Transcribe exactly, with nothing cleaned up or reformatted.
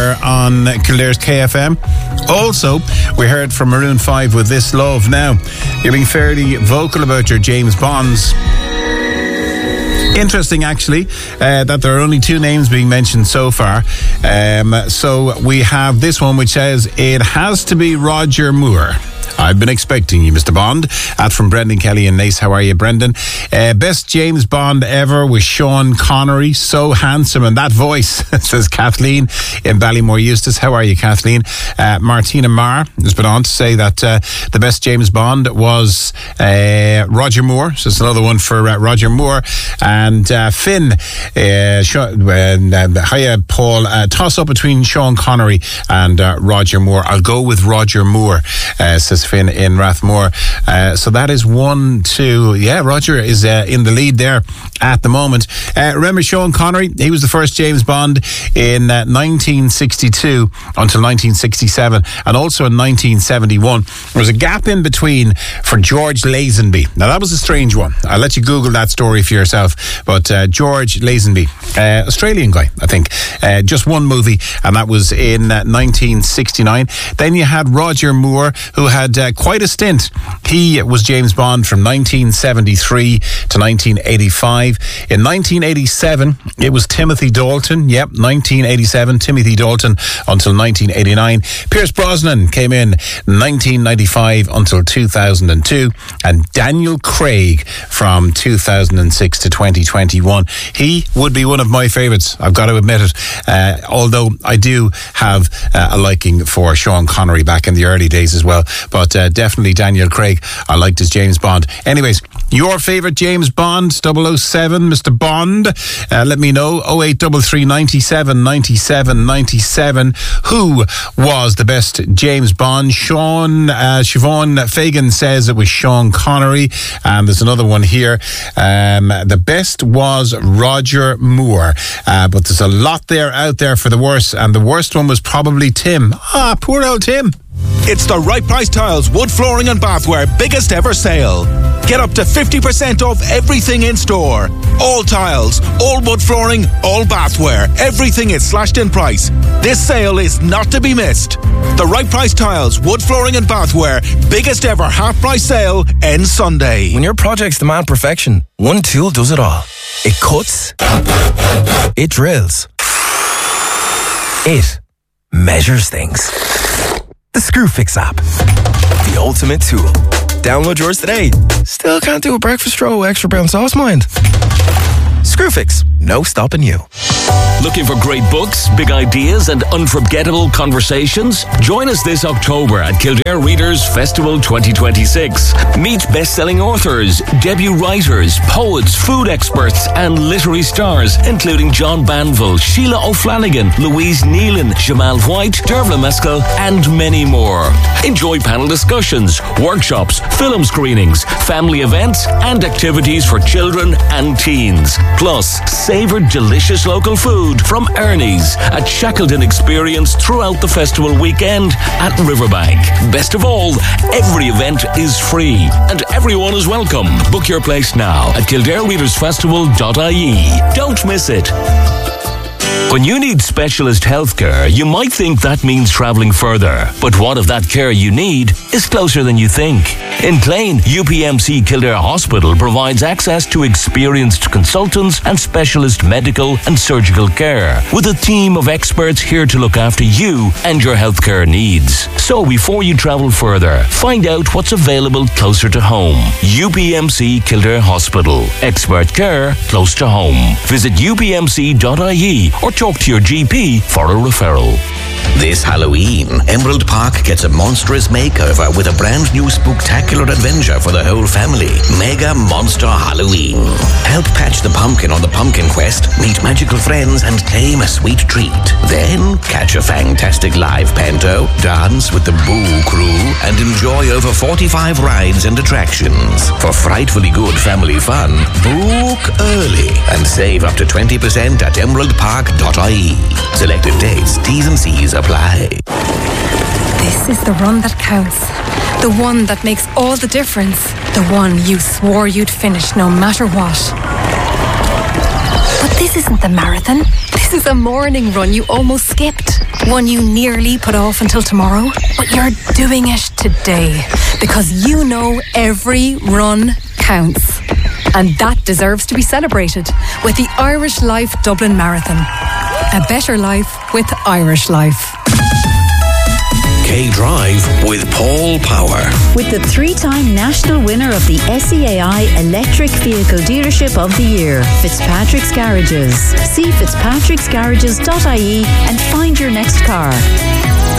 here on Kildare's K F M. Also, we heard from Maroon five with This Love. Now, you're being fairly vocal about your James Bonds. Interesting, actually, uh, that there are only two names being mentioned so far. Um, so we have this one which says it has to be Roger Moore. I've been expecting you, Mister Bond. At from Brendan Kelly and Nace. How are you, Brendan? Uh, best James Bond ever was Sean Connery. So handsome, and that voice, says Kathleen in Ballymore Eustace. How are you, Kathleen? Uh, Martina Marr has been on to say that uh, the best James Bond was uh, Roger Moore. So it's another one for uh, Roger Moore. And uh, Finn, uh, Sean, uh, hiya, Paul. Uh, toss up between Sean Connery and uh, Roger Moore. I'll go with Roger Moore, uh, says Finn in Rathmore. Uh, so that is one, two. Yeah, Roger is uh, in the lead there at the moment. Uh, remember Sean Connery? He was the first James Bond in uh, nineteen sixty-two until nineteen sixty-seven, and also in nineteen seventy-one. There was a gap in between for George Lazenby. Now that was a strange one. I'll let you Google that story for yourself. But uh, George Lazenby, uh, Australian guy, I think, uh, just one movie, and that was in uh, nineteen sixty-nine. Then you had Roger Moore, who had uh, quite a stint. He was James Bond from nineteen seventy-three to nineteen eighty-five. In nineteen eighty-seven, it was Timothy Dalton. Yep, nineteen eighty-seven, Timothy Dalton until nineteen eighty-nine. Pierce Brosnan came in nineteen ninety-five until two thousand two. And Daniel Craig from two thousand six to twenty twenty-one. He would be one of my favourites, I've got to admit it. Uh, although I do have uh, a liking for Sean Connery back in the early days as well. But uh, definitely Daniel Craig, I liked his James Bond. Anyways, your favourite James Bond, double oh seven, Mister Bond. Uh, let me know, oh eight three three, ninety-seven, ninety-seven, ninety-seven. Who was the best James Bond? Sean, uh, Siobhan Fagan says it was Sean Connery. And there's another one here. Um, the best was Roger Moore. Uh, but there's a lot there out there for the worst. And the worst one was probably Tim. Ah, poor old Tim. It's the Right Price Tiles Wood Flooring and Bathware biggest ever sale. Get up to fifty percent off everything in store. All tiles, all wood flooring, all bathware. Everything is slashed in price. This sale is not to be missed. The Right Price Tiles Wood Flooring and Bathware biggest ever half price sale ends Sunday. When your projects demand perfection, one tool does it all. It cuts. It drills. It measures things. The Screwfix app. The ultimate tool. Download yours today. Still can't do a breakfast roll with extra brown sauce, mind? Screwfix. No stopping you. Looking for great books, big ideas and unforgettable conversations? Join us this October at Kildare Readers Festival twenty twenty-six. Meet best-selling authors, debut writers, poets, food experts and literary stars, including John Banville, Sheila O'Flanagan, Louise Nealon, Jamal White, Dervla Mescal and many more. Enjoy panel discussions, workshops, film screenings, family events and activities for children and teens. Plus, savor delicious local food from Ernie's at Shackleton Experience throughout the festival weekend at Riverbank. Best of all, every event is free and everyone is welcome. Book your place now at kildare readers festival dot I E. Don't miss it. When you need specialist healthcare, you might think that means travelling further. But what if that care you need is closer than you think? In Clane, U P M C Kildare Hospital provides access to experienced consultants and specialist medical and surgical care, with a team of experts here to look after you and your healthcare needs. So before you travel further, find out what's available closer to home. U P M C Kildare Hospital. Expert care close to home. Visit u p m c dot I E or talk to your G P for a referral. This Halloween, Emerald Park gets a monstrous makeover with a brand new spooktacular adventure for the whole family. Mega Monster Halloween. Help patch the pumpkin on the pumpkin quest, meet magical friends and tame a sweet treat. Then catch a fantastic live panto, dance with the Boo Crew and enjoy over forty-five rides and attractions. For frightfully good family fun, book early and save up to twenty percent at emerald park dot I E. Selected dates, T's and C's apply. This is the run that counts. The one that makes all the difference. The one you swore you'd finish no matter what. But this isn't the marathon. This This is a morning run you almost skipped. One you nearly put off until tomorrow. But you're doing it today. Because you know every run counts. And that deserves to be celebrated with the Irish Life Dublin Marathon. A better life with Irish Life. K-Drive with Paul Power. With the three-time national winner of the S E A I Electric Vehicle Dealership of the Year, Fitzpatrick's Garages. See fitzpatricks garages dot I E and find your next car.